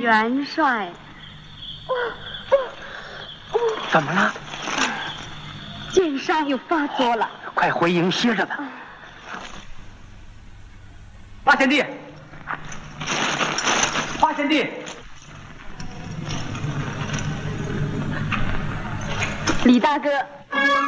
元帅， 怎么了？ 箭伤又发作了， 快回营歇着吧。八贤弟，八贤弟， 李大哥。